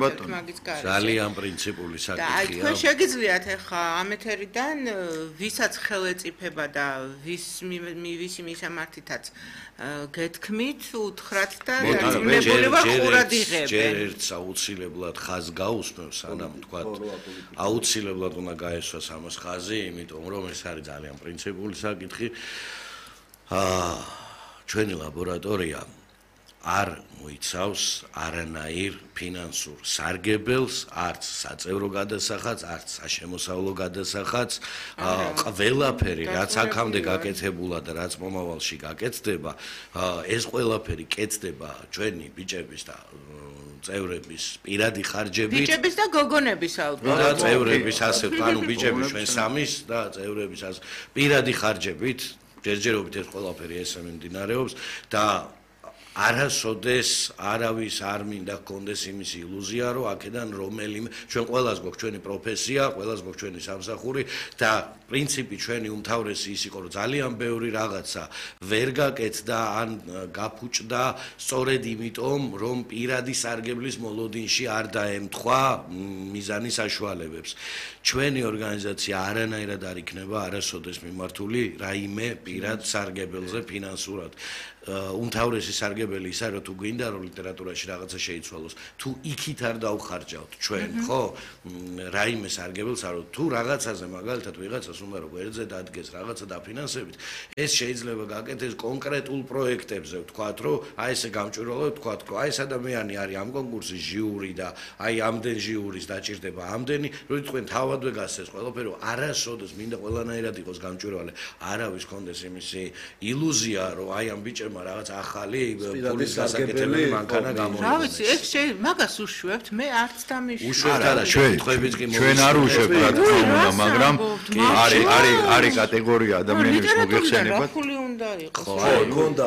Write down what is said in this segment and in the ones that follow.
ბატონო. მაგის გარეშე. ძალიან პრინციპული და აი საკითხია. თქვენ შეგიძლიათ ახლა ამ ეთერიდან ვისაც ხელეწიფება და ვისი მისამართითაც გეთქმით, უთხრათ და დაწუნებულება ხურად იღებენ. ჯერ ერთს აუცილებლად ხაზ გაუსმევ, სანამ თქვა აუცილებლად უნდა გაესვას ამას ხაზი, იმიტომ რომ ეს არის ძალიან პრინციპული საკითხი. ჩვენი ლაბორატორია არ მოიცავს არანაირ ფინანსურ სარგებელს, არც საწევრო გადასახადს, არც საშემოსავლო გადასახადს. ყველაფერი, რაც აქამდე გაკეთებულა და რაც მომავალში გაკეთდება, ეს ყველაფერი კეთდება ჩვენი ბიჭების და წევრების პირადი ხარჯებით. ბიჭების და გოგონების ალბათ. და წევრების ასე, ანუ ბიჭები ჩვენ სამის და წევრების ასე პირადი ხარჯებით, ჯერჯერობით ეს ყველაფერი ესე მიმდინარეობს და არასოდეს არავის არ მინდა გქონდეს იმის ილუზია, რომ აქედან რომელიმე ჩვენ ყველას გვაქვს ჩვენი პროფესია, ყველას გვაქვს ჩვენი სამსახური და პრინციპი ჩვენი უმთავრესი ის იყო, რომ ძალიან ბევრი რაღაცა ვერ გაკეთდა ან გაფუჭდა სწორედ იმიტომ, რომ პირადი სარგებლის მოლოდინში არ დაემთხვა მიზანის საშუალებებს. ჩვენი ორგანიზაცია არანაირად არ იქნება არასოდეს მიმართული რაიმე პირად სარგებელზე ფინანსურად. უმთავრესი სარგებელი ისა, რომ თუ გვინდა რომ ლიტერატურაში რაღაცა შეიცვალოს, თუ იქით არ დავხარჯავთ ჩვენ, ხო? რაიმე სარგებელს არ, თუ რაღაცაზე მაგალითად ვიღაცას უნდა რომ გვერდზე დადგეს რაღაცა დაფინანსებით, ეს შეიძლება გაკეთდეს კონკრეტულ პროექტებზე, ვთქვათ, რომ აი ესე გამჭვირვალე, ვთქვათ, რომ აი ეს ადამიანი არის ამ კონკურსის ჟიური და აი ამდენ ჟიურის დაჭირდება ამდენი, რომ თქვენ თავადვე გასცეს ყველაფერი, რომ არასოდეს მინდა ყველანაირად იყოს გამჭვირვალე, არავის კონდეს იმისი ილუზია, რომ აი ამ ბიჭებმა რაღაც ახალი ფულის გასაკეთებელი მანქანა გამოიღოს. რა ვიცი, ეს მაგას უშვებთ, მე არც დამიშვი. უშვებთ არა, შეთქვებით კი ჩვენ არ უშვებთ რა თქმა უნდა, მაგრამ არის კატეგორია ადამიანების მოგეხსენებათ. რაფული უნდა იყოს. ქონდა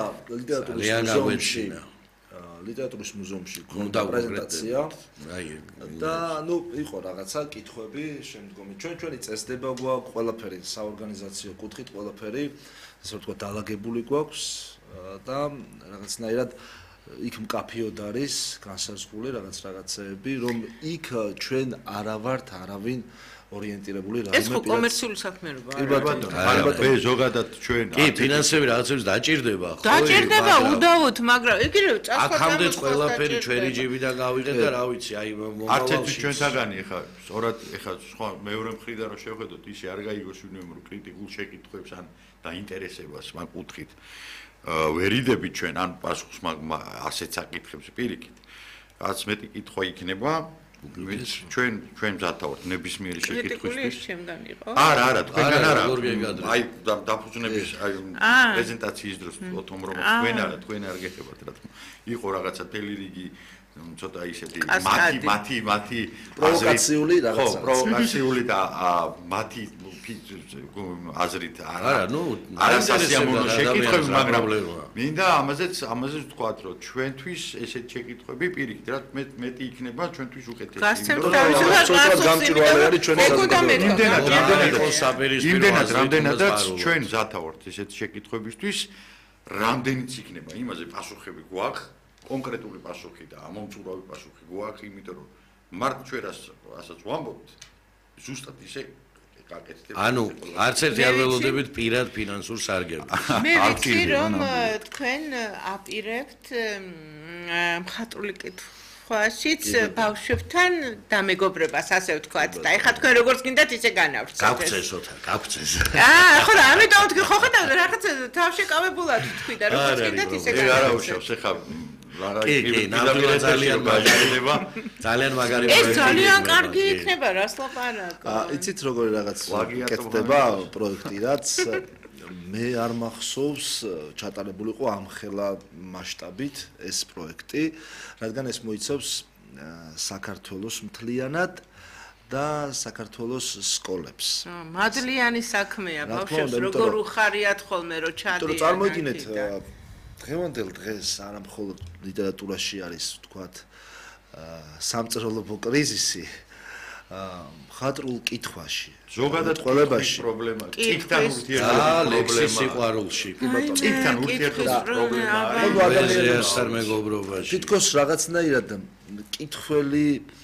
ლიტერატურის მუზეუმში ქონდა პრეზენტაცია და ნუ იყო რაღაცა კითხვები შემდგომი ჩვენი წესდება გვაქვს ყველაფერი საორგანიზაციო კუთხით ყველაფერი ასე ვთქვათ დალაგებული გვაქვს და რაღაცნაირად იქ მკაფიოდ არის განსაზღვრული რაღაცეები რომ იქ ჩვენ არავართ არავინ ორიენტირებული რაიმე ეს ხო კომერციული საქმიანობა არა ზოგადად ჩვენ კი ფინანსები რაღაცებს დაჭირდება ხო დაჭირდება უდავოდ მაგრამ იგივე წასვლა აქამდეც ყველაფერი ჩვენი ჯიბიდან გავიღეთ და რა ვიცი აი არც ერთი ჩვენთაგანი ხა სწორად ხა სხვა მეორე მხრიდან რომ შევხედოთ ისე არ გაიგოს ვინმე რომ კრიტიკულ შეკითხვებს ან დაინტერესებას მაგ კუთხით ვერიდებით ჩვენ ან პასუხს ასეთ საკითხებს პირიქით რაც მეტი კითხვა იქნება ჩვენ მზადავართ ნებისმიერი შეკითხვისთვის არა თქვენგან არა აი დაფუძნების აი პრეზენტაციის დროს თვითონ რომ თქვენ არ გეხებათ რა თქმა იყო რაღაცა თელი რიგი ცოტა ისეთი მათი პროვოკაციული რაღაცა ხო პროვოკაციული და მათი აზრით არა ნუ არასასიამოვნო შეკითხვები მაგრამ მინდა ამაზეც ვთქვათ რომ ჩვენთვის ესეთ შეკითხვები პირიქით რა მეტი იქნება ჩვენთვის უკეთესი იმდენად რამდენადაც ჩვენ მზადავართ ესეთ შეკითხვებისთვის რამდენიც იქნება იმაზე პასუხები გვაქვს კონკრეტული პასუხი და ამომწურავი პასუხი გვაქვს იმიტომ რომ მართ ჩვენ რასაც ვამბობთ ზუსტად ისე ანუ არც ერთი არ ველოდებით პირად ფინანსურ სარგებლობას. მე ვიცი რომ თქვენ აპირებთ მხატვრული კითხვაშიც ბავშვებთან დამეგობრებას ასე ვთქვათ და ეხლა თქვენ როგორც გინდათ ისე განავრცელეთ. გავწესოთ, გავწეს. ხო რა, ამიტომ თქვი ხო ხედავ რაღაც თავშეკავებულად თქვი და როგორც გინდათ ისე განავრცელეთ. არა უშავს ეხლა კი, ნამდვილად ძალიან მაგარია. ძალიან მაგარი პროექტი. ეს ძალიან კარგი იქნება, რას ლაპარაკო. იცით როგორი რაღაც კეთდება პროექტი, რაც მე არ მახსოვს ჩატარებული იყო ამხელა მასშტაბით ეს პროექტი, რადგან ეს მოიცავს საქართველოს მთლიანად და საქართველოს სკოლებს. მადლიანი საქმეა, ბავშვებს როგორ უხარიათ ხოლმე რომ ჩადიან. იმიტომ რომ წარმოიდგინეთ დღევანდელ დღეს არა მხოლოდ ლიტერატურაში არის ვთქვათ სამწერლობო კრიზისი მხატვრულ კითხვაში ზოგადად ყველებაში პრობლემა კითხთან ურთიერთობის პრობლემა სიყვარულში კითხთან ურთიერთობის პრობლემაა პოეზიასთან მეგობრობაში თითქოს რაღაცნაირად კითხველი